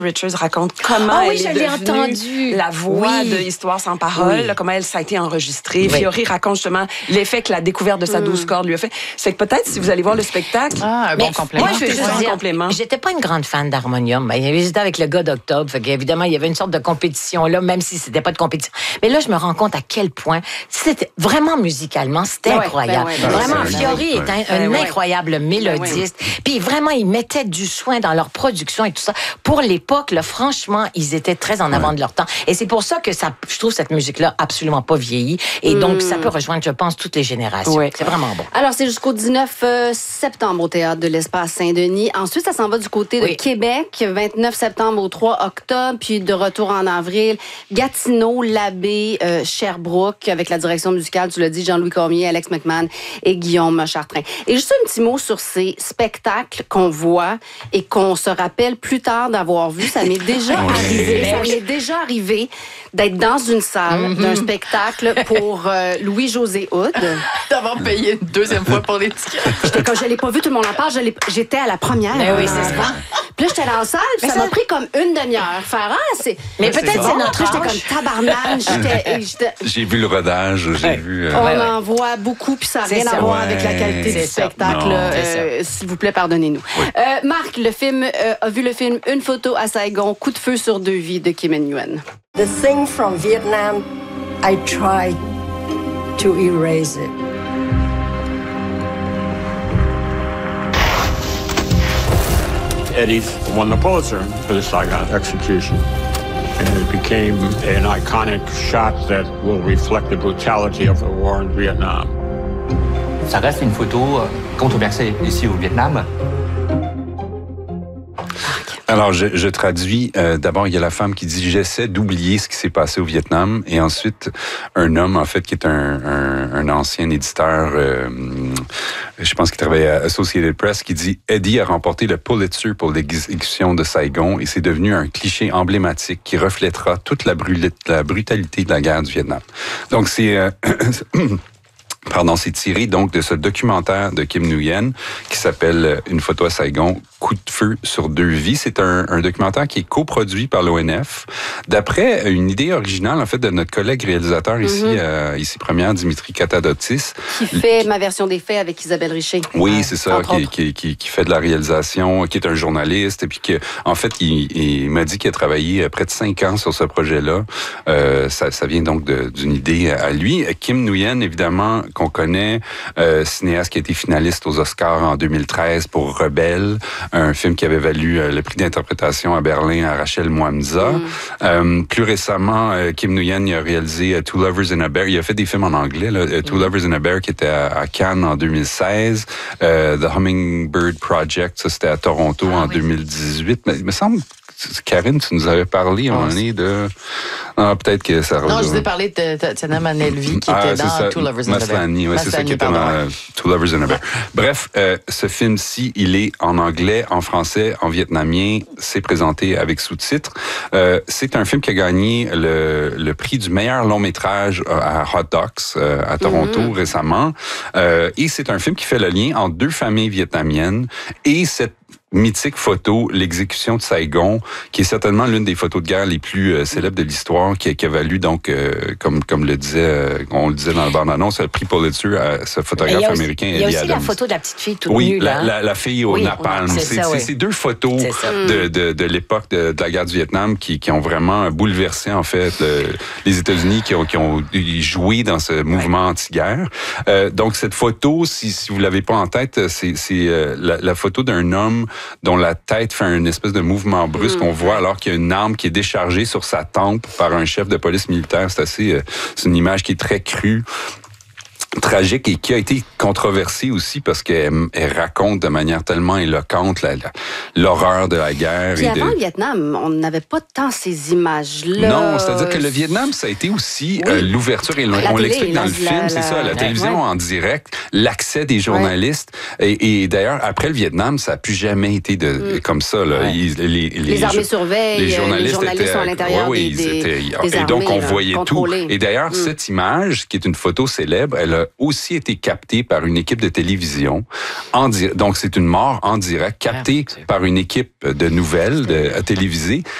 Richards raconte comment elle est devenue la voix de Histoire sans parole, là, comment ça a été enregistré. Fiori raconte justement l'effet que la découverte de sa 12 cordes lui a fait. C'est que peut-être si vous allez voir le spectacle... un bon complément. Moi, je veux juste dire, j'étais pas une grande fan d'harmonium. J'étais avec le gars d'Octobre. Fait qu'évidemment, il y avait une sorte de compétition là, même si c'était pas de compétition. Mais là, je me rends compte à quel point c'était vraiment musicalement, c'était incroyable. Vraiment, Fiori est un incroyable mélodiste. Puis vraiment, ils mettaient du soin dans leur production et tout ça. Pour l'époque, là, franchement, ils étaient très en avant de leur temps. Et c'est pour ça que je trouve cette musique-là absolument pas vieillie. Et donc, ça peut rejoindre, je pense, toutes les générations. C'est vraiment bon. Alors, c'est jusqu'au 19 septembre au Théâtre de l'Espace Saint-Denis. Ensuite, ça s'en va du côté de Québec, 29 septembre au 3 octobre, puis de retour en avril, Gatineau, Labbé, Sherbrooke, avec la direction musicale, tu l'as dit, Jean-Louis Cormier, Alex McMahon et Guillaume Chartrain. Et juste un petit mot sur ces spectacles qu'on voit et qu'on se rappelle plus tard d'avoir vu. Ça m'est déjà arrivé. Ça m'est déjà arrivé d'être dans une salle d'un spectacle pour Louis-José Hood. D'avoir payé une deuxième fois pour les tickets. Quand je l'ai pas vu, tout le monde en parle. J'étais à la première. Mais oui, c'est ça. Puis là, j'étais dans la salle, puis ça m'a pris comme une demi-heure. Mais peut-être c'est notre J'étais comme tabarnane. J'ai vu le rodage, j'ai vu... On en voit beaucoup, puis ça n'a rien à voir avec la qualité du spectacle. S'il vous plaît, pardonnez-nous. Marc, a vu le film Une photo à Saigon, Coup de feu sur 2 vies de Kim In-Yuen. The thing from Vietnam, I tried to erase it. Eddie won the Pulitzer for the Saigon execution. And it became an iconic shot that will reflect the brutality of the war in Vietnam. Ça reste une photo controversée ici au Vietnam. Alors, je traduis. D'abord, il y a la femme qui dit « J'essaie d'oublier ce qui s'est passé au Vietnam ». Et ensuite, un homme, en fait, qui est un ancien éditeur, je pense qu'il travaillait à Associated Press, qui dit « Eddie a remporté le Pulitzer pour l'exécution de Saigon et c'est devenu un cliché emblématique qui reflètera toute la brutalité de la guerre du Vietnam ». Donc, c'est... c'est tiré donc de ce documentaire de Kim Nguyen qui s'appelle Une photo à Saigon, Coup de feu sur 2 vies. C'est un documentaire qui est coproduit par l'ONF d'après une idée originale en fait de notre collègue réalisateur ici première, Dimitri Katadotis. Qui fait Ma version des faits avec Isabelle Richer. Oui, c'est ça, qui fait de la réalisation, qui est un journaliste et puis que en fait il m'a dit qu'il a travaillé près de 5 ans sur ce projet-là. Ça vient donc d'une idée à lui. Kim Nguyen, évidemment, qu'on connaît, cinéaste qui a été finaliste aux Oscars en 2013 pour Rebelle, un film qui avait valu le prix d'interprétation à Berlin à Rachel Mwamza. Plus récemment, Kim Nguyen il a réalisé Two Lovers and a Bear. Il a fait des films en anglais, là, Two Lovers and a Bear qui était à Cannes en 2016, The Hummingbird Project, ça c'était à Toronto en 2018. Mais il me semble, Karine, tu nous avais parlé à un moment donné de... Ah, peut-être que ça... Non, je vous ai parlé de Tatiana Manelvi qui était dans Two Lovers and a Bear. Maslany, oui, c'est ça qui était dans Two Lovers and a Bear. Bref, ce film-ci, il est en anglais, en français, en vietnamien. C'est présenté avec sous-titres. C'est un film qui a gagné le prix du meilleur long-métrage à Hot Docs à Toronto récemment. Et c'est un film qui fait le lien entre 2 familles vietnamiennes et cette mythique photo, l'exécution de Saigon, qui est certainement l'une des photos de guerre les plus célèbres de l'histoire, qui a valu donc, comme on le disait dans la bande-annonce, le prix Pulitzer à ce photographe américain. Il y a aussi la photo de la petite fille toute nue. La fille au napalm. C'est ces 2 photos de l'époque de la guerre du Vietnam qui ont vraiment bouleversé en fait les États-Unis, qui ont joué dans ce mouvement anti-guerre. Donc cette photo, si vous l'avez pas en tête, c'est la photo d'un homme dont la tête fait une espèce de mouvement brusque qu'on voit alors qu'il y a une arme qui est déchargée sur sa tempe par un chef de police militaire. C'est une image qui est très crue, tragique et qui a été controversée aussi parce qu'elle raconte de manière tellement éloquente l'horreur de la guerre. Puis avant le Vietnam, on n'avait pas tant ces images-là. Non, c'est-à-dire que le Vietnam, ça a été aussi l'ouverture, et on l'explique dans le film, c'est ça, la télévision en direct, l'accès des journalistes. Et d'ailleurs, après le Vietnam, ça n'a plus jamais été comme ça. Là. Les armées surveillent, les journalistes sont à l'intérieur des et armées. donc, on voyait contrôlés. tout. Et d'ailleurs, cette image, qui est une photo célèbre, elle a aussi été capté par une équipe de télévision. Donc, c'est une mort en direct, captée par une équipe de nouvelles télévisées.